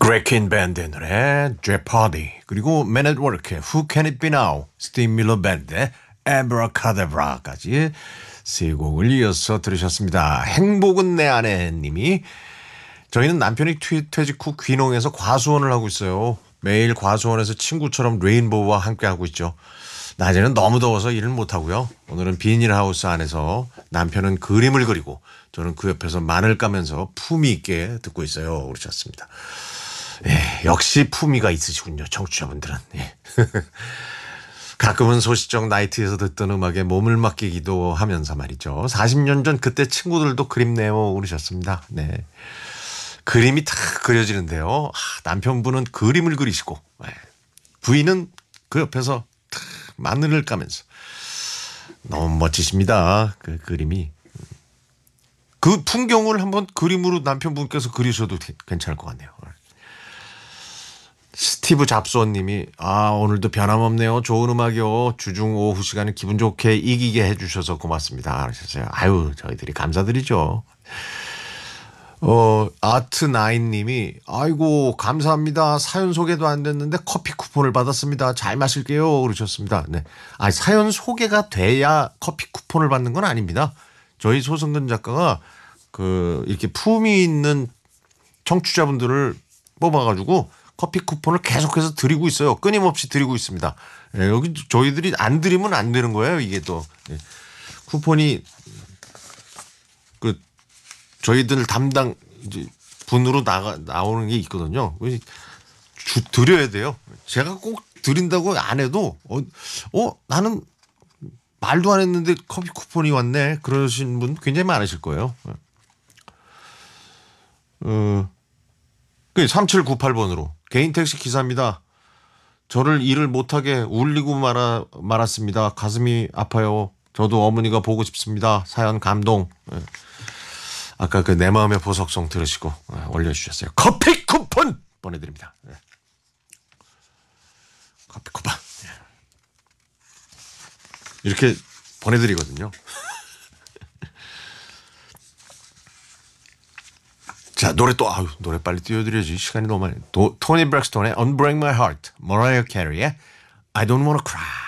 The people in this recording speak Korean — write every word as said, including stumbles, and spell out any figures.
그레이킨 밴드의 노래 Jeopardy 그리고 Men at Work의 Who Can It Be Now 스티브 밀러 밴드의 Abracadabra까지 세 곡을 이어서 들으셨습니다. 행복은 내 아내님이 저희는 남편이 퇴, 퇴직 후 귀농해서 과수원을 하고 있어요. 매일 과수원에서 친구처럼 레인보우와 함께하고 있죠. 낮에는 너무 더워서 일을 못하고요. 오늘은 비닐하우스 안에서 남편은 그림을 그리고 저는 그 옆에서 마늘 까면서 품위 있게 듣고 있어요. 그러셨습니다. 예, 역시 품위가 있으시군요. 청취자분들은. 예. 가끔은 소시적 나이트에서 듣던 음악에 몸을 맡기기도 하면서 말이죠. 사십 년 전 그때 친구들도 그립네요. 그러셨습니다. 네. 그림이 탁 그려지는데요. 아, 남편분은 그림을 그리시고 예. 부인은 그 옆에서 탁 마늘을 까면서 너무 멋지십니다. 그 그림이. 그 풍경을 한번 그림으로 남편분께서 그리셔도 괜찮을 것 같네요. 스티브 잡소님이 아 오늘도 변함없네요. 좋은 음악이요. 주중 오후 시간에 기분 좋게 이기게 해주셔서 고맙습니다. 하셨어요. 아유 저희들이 감사드리죠. 어 아트 나인님이 아이고 감사합니다. 사연 소개도 안 됐는데 커피 쿠폰을 받았습니다. 잘 마실게요. 그러셨습니다. 네, 아 사연 소개가 돼야 커피 쿠폰을 받는 건 아닙니다. 저희 소승근 작가가 그 이렇게 품위 있는 청취자분들을 뽑아가지고 커피 쿠폰을 계속해서 드리고 있어요. 끊임없이 드리고 있습니다. 예, 여기 저희들이 안 드리면 안 되는 거예요. 이게 또 예. 쿠폰이 그 저희들 담당 이제 분으로 나가 나오는 게 있거든요. 주, 드려야 돼요. 제가 꼭 드린다고 안 해도 어, 어 나는 말도 안 했는데 커피 쿠폰이 왔네. 그러신 분 굉장히 많으실 거예요. 어, 삼칠구팔 번으로 개인 택시 기사입니다. 저를 일을 못하게 울리고 말아, 말았습니다. 가슴이 아파요. 저도 어머니가 보고 싶습니다. 사연 감동. 예. 아까 그 내 마음의 보석송 들으시고 예, 올려주셨어요. 커피 쿠폰 보내드립니다. 예. 커피 쿠폰. 예. 이렇게 보내드리거든요. 자 노래 또 아유 노래 빨리 띄워드려야지 시간이 너무 많이. 도, 토니 브렉스톤의 Unbreak My Heart, 머라이어 캐리의 I Don't Wanna Cry.